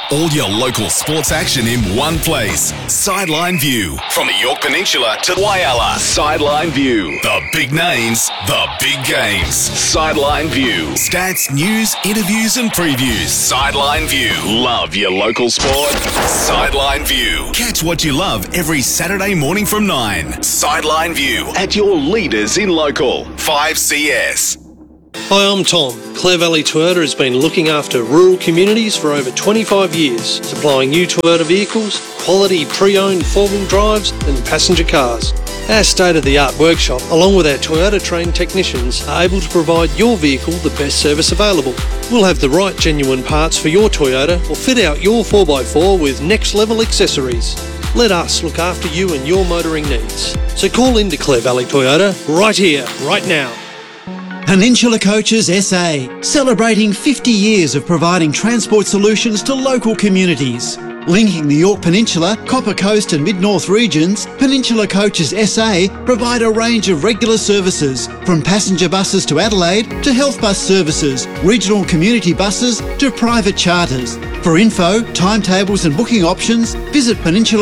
All your local sports action in one place. Sideline View. From the Yorke Peninsula to Whyalla. Sideline View. The big names, the big games. Sideline View. Stats, news, interviews and previews. Sideline View. Love your local sport. Sideline View. Catch what you love every Saturday morning from 9. Sideline View. At your leaders in local. 5CS. Hi, I'm Tom. Clare Valley Toyota has been looking after rural communities for over 25 years, supplying new Toyota vehicles, quality pre-owned four-wheel drives and passenger cars. Our state-of-the-art workshop, along with our Toyota-trained technicians, are able to provide your vehicle the best service available. We'll have the right genuine parts for your Toyota or fit out your 4x4 with next-level accessories. Let us look after you and your motoring needs. So call into Clare Valley Toyota right here, right now. Peninsula Coaches SA, celebrating 50 years of providing transport solutions to local communities. Linking the Yorke Peninsula, Copper Coast and Mid-North regions, Peninsula Coaches SA provide a range of regular services, from passenger buses to Adelaide to health bus services, regional community buses to private charters. For info, timetables and booking options, visit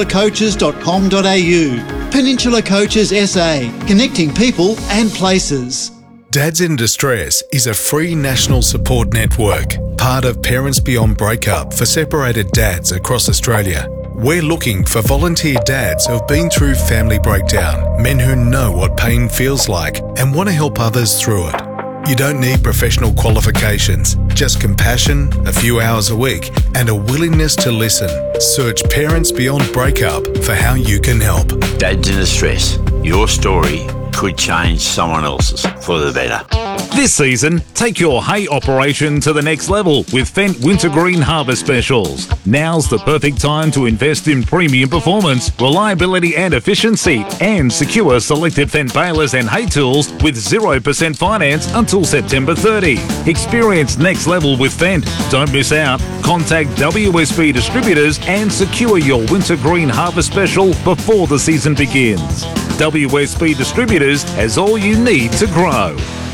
peninsulacoaches.com.au. Peninsula Coaches SA, connecting people and places. Dads in Distress is a free national support network, part of Parents Beyond Breakup for separated dads across Australia. We're looking for volunteer dads who have been through family breakdown, men who know what pain feels like and want to help others through it. You don't need professional qualifications, just compassion, a few hours a week, and a willingness to listen. Search Parents Beyond Breakup for how you can help. Dads in Distress, your story could change someone else's for the better. This season, take your hay operation to the next level with Fendt Wintergreen Harvest Specials. Now's the perfect time to invest in premium performance, reliability and efficiency, and secure selected Fendt balers and hay tools with 0% finance until September 30. Experience next level with Fendt. Don't miss out. Contact WSB Distributors and secure your Wintergreen Harvest Special before the season begins. WSB Distributors has all you need to grow.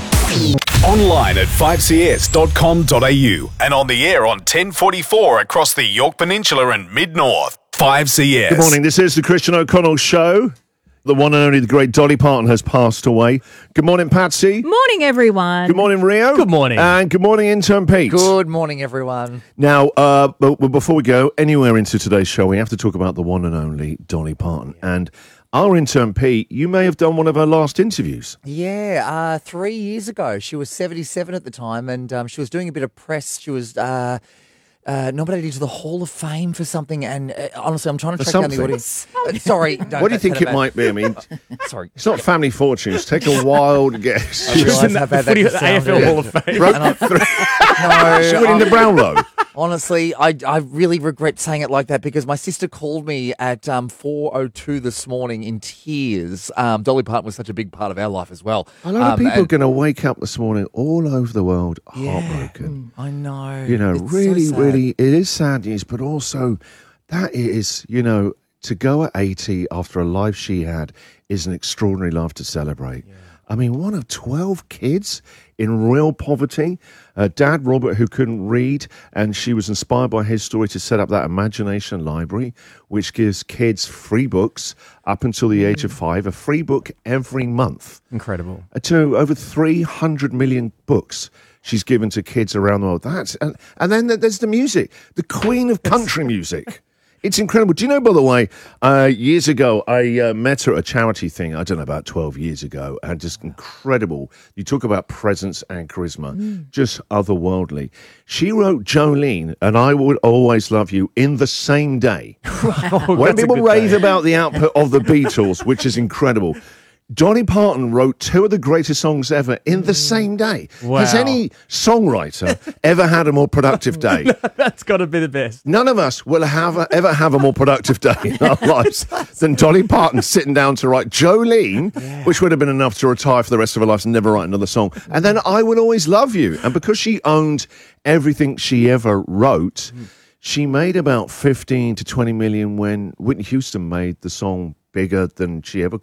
Online at 5cs.com.au and on the air on 1044 across the Yorke Peninsula and Mid-North. 5CS. Good morning, this is the Christian O'Connell Show. The one and only, the great Dolly Parton has passed away. Good morning, Patsy. Morning, everyone. Good morning, Rio. Good morning. And good morning, intern Pete. Good morning, everyone. Now, but before we go anywhere into today's show, we have to talk about the one and only Dolly Parton. And our intern Pete, you may have done one of her last interviews. Yeah, 3 years ago. She was 77 at the time, and she was doing a bit of press. She was nominated to the Hall of Fame for something, and honestly, I'm trying to track down the audience. Sorry. No, what do you think it might be? I mean, sorry. It's not Family Fortunes. Take a wild guess. I realise how bad that AFL Hall of Fame. No, she went in the Brownlow. Honestly, I really regret saying it like that because my sister called me at 4:02 this morning in tears. Dolly Parton was such a big part of our life as well. A lot of people are going to wake up this morning all over the world heartbroken. I know. You know, It's really, so sad. really, it is sad news, but also that is, you know, to go at 80 after a life she had is an extraordinary life to celebrate. Yeah. I mean, one of 12 kids in real poverty. Dad, Robert, who couldn't read, and she was inspired by his story to set up that Imagination Library, which gives kids free books up until the age of 5, a free book every month. Incredible. To over 300 million books she's given to kids around the world. And then there's the music, the queen of country music. It's incredible. Do you know, by the way, years ago, I met her at a charity thing, I don't know, about 12 years ago, and just incredible. You talk about presence and charisma, just otherworldly. She wrote Jolene and I Would Always Love You in the same day. When people rave about the output of the Beatles, which is incredible, Dolly Parton wrote two of the greatest songs ever in the same day. Wow. Has any songwriter ever had a more productive day? That's got to be the best. None of us will ever have a more productive day in our lives than Dolly Parton sitting down to write Jolene, which would have been enough to retire for the rest of her life and never write another song. And then I Would Always Love You. And because she owned everything she ever wrote, she made about 15 to 20 million when Whitney Houston made the song bigger than she ever could.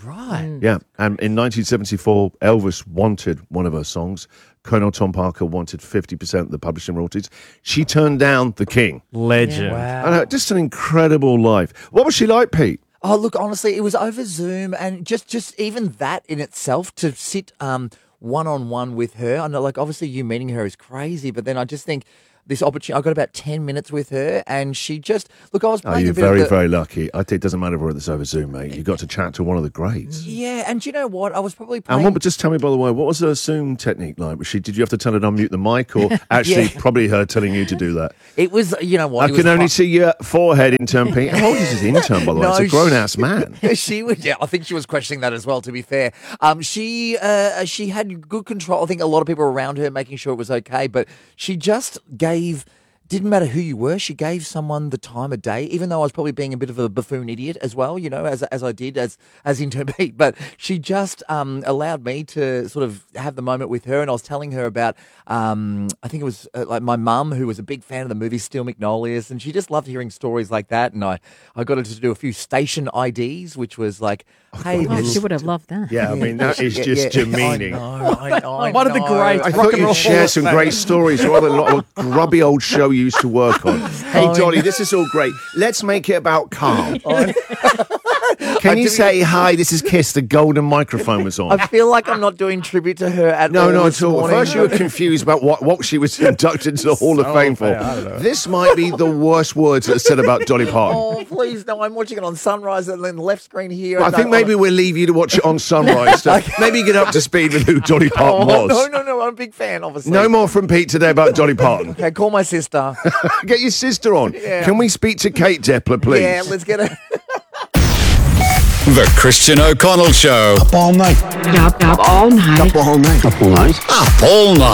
right. Yeah, and in 1974, Elvis wanted one of her songs. Colonel Tom Parker wanted 50% of the publishing royalties. She turned down the King. Legend. Wow. Just an incredible life. What was she like, Pete? Oh, look, honestly, it was over Zoom, and just even that in itself, to sit one-on-one with her. I know, like, obviously you meeting her is crazy, but then I just think this opportunity, I got about 10 minutes with her, and she just, look, I was playing you're a bit very, of very lucky. I think it doesn't matter whether it's over Zoom, mate. You got to chat to one of the greats. Yeah, and do you know what? I was probably playing... And just tell me, by the way, what was her Zoom technique like? Did you have to tell her to unmute the mic, or actually probably her telling you to do that? It was, you know what? I can only see your forehead, intern Pete. How old is his intern, by the way? It's a grown-ass man. She was, I think she was questioning that as well, to be fair. She had good control. I think a lot of people around her making sure it was okay, but she just didn't matter who you were, she gave someone the time of day, even though I was probably being a bit of a buffoon idiot as well, as I did as intern Pete. But she just allowed me to sort of have the moment with her, and I was telling her about, I think it was like my mum, who was a big fan of the movie Steel Magnolias, and she just loved hearing stories like that. And I got her to do a few station IDs, which was like, hey, she would have loved that. Yeah, I mean, that is just demeaning. I know. One of the greats. I thought you'd share some great stories rather than a grubby old show you used to work on. Hey, Dolly, this is all great. Let's make it about Carl. Can you say, hi, this is Kiss, the golden microphone was on? I feel like I'm not doing tribute to her at all. No, not this at all. morning. First you were confused about what she was inducted into the Hall of Fame for. This might be the worst words that are said about Dolly Parton. Oh, please, no, I'm watching it on Sunrise and then left screen here. I think maybe we'll leave you to watch it on Sunrise. So maybe get up to speed with who Dolly Parton was. No, I'm a big fan, obviously. No more from Pete today about Dolly Parton. Okay, call my sister. Get your sister on. Yeah. Can we speak to Kate Depler, please? Yeah, let's get her. The Christian O'Connell Show. Up all night. Up all night. Up all night. Up all night.